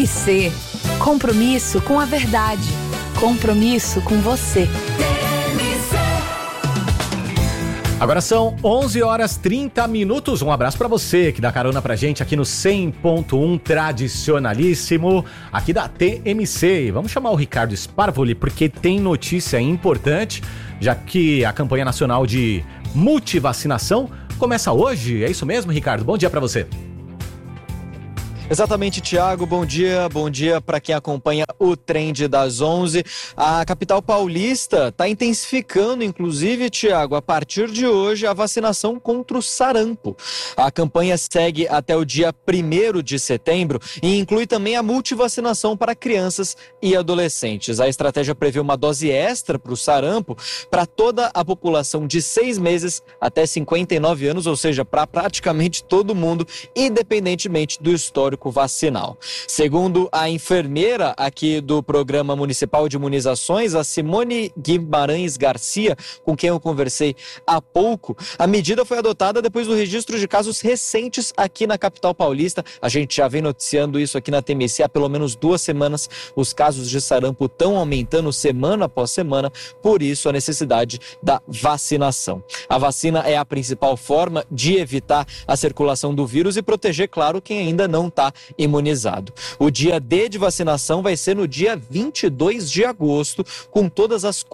TMC. Compromisso com a verdade. Compromisso com você. Agora são 11h30. Um abraço pra você que dá carona pra gente aqui no 100.1 tradicionalíssimo, aqui da TMC. Vamos chamar o Ricardo Sparvoli porque tem notícia importante, já que a campanha nacional de multivacinação começa hoje. É isso mesmo, Ricardo? Bom dia pra você. Exatamente, Thiago, bom dia para quem acompanha o Trend das 11. A capital paulista está intensificando, inclusive, Thiago, a partir de hoje, a vacinação contra o sarampo. A campanha segue até o dia 1º de setembro e inclui também a multivacinação para crianças e adolescentes. A estratégia prevê uma dose extra para o sarampo para toda a população de 6 meses até 59 anos, ou seja, para praticamente todo mundo, independentemente do histórico vacinal. Segundo a enfermeira aqui do Programa Municipal de Imunizações, a Simone Guimarães Garcia, com quem eu conversei há pouco, a medida foi adotada depois do registro de casos recentes aqui na capital paulista. A gente já vem noticiando isso aqui na TMC há pelo menos 2 semanas. Os casos de sarampo estão aumentando semana após semana, por isso a necessidade da vacinação. A vacina é a principal forma de evitar a circulação do vírus e proteger, claro, quem ainda não está imunizado. O dia D de vacinação vai ser no dia 22 de agosto, com todas as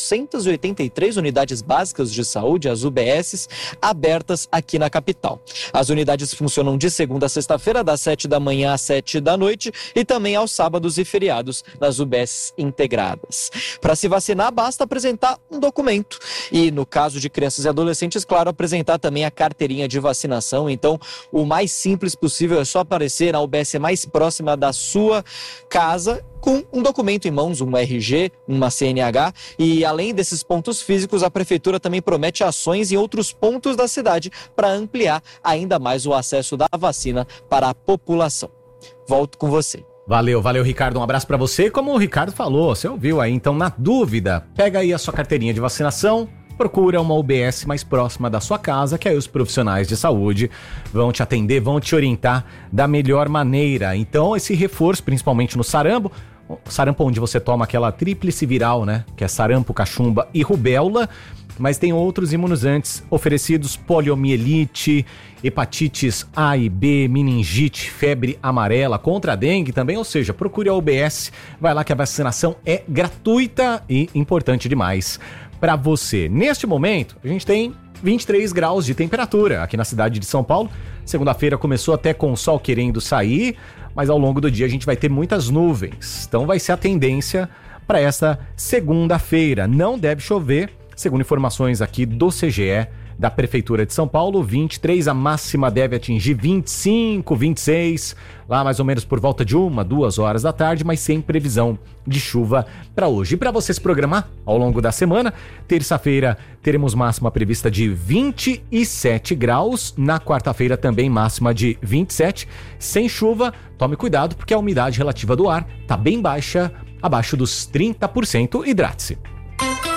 483 unidades básicas de saúde, as UBSs, abertas aqui na capital. As unidades funcionam de segunda a sexta-feira, das 7 da manhã às 7 da noite, e também aos sábados e feriados nas UBSs integradas. Para se vacinar, basta apresentar um documento. E no caso de crianças e adolescentes, claro, apresentar também a carteirinha de vacinação. Então, o mais simples possível é só aparecer na UBS mais próxima da sua casa com um documento em mãos, um RG, uma CNH, e além desses pontos físicos, a Prefeitura também promete ações em outros pontos da cidade para ampliar ainda mais o acesso da vacina para a população. Volto com você. Valeu, Ricardo, um abraço pra você. Como o Ricardo falou, você ouviu aí, então na dúvida, pega aí a sua carteirinha de vacinação, procura uma UBS mais próxima da sua casa, que aí os profissionais de saúde vão te atender, vão te orientar da melhor maneira. Então esse reforço, principalmente no sarampo onde você toma aquela tríplice viral, né, que é sarampo, cachumba e rubéola, mas tem outros imunizantes oferecidos, poliomielite, hepatites A e B, meningite, febre amarela, contra a dengue também, ou seja, procure a UBS, vai lá que a vacinação é gratuita e importante demais para você. Neste momento, a gente tem 23 graus de temperatura aqui na cidade de São Paulo. Segunda-feira começou até com o sol querendo sair, mas ao longo do dia a gente vai ter muitas nuvens. Então vai ser a tendência para esta segunda-feira. Não deve chover, segundo informações aqui do CGE da Prefeitura de São Paulo. 23, a máxima deve atingir 25, 26, lá mais ou menos por volta de 1, 2 horas da tarde, mas sem previsão de chuva para hoje. E para você se programar ao longo da semana, terça-feira teremos máxima prevista de 27 graus, na quarta-feira também máxima de 27, sem chuva. Tome cuidado porque a umidade relativa do ar está bem baixa, abaixo dos 30%. Hidrate-se.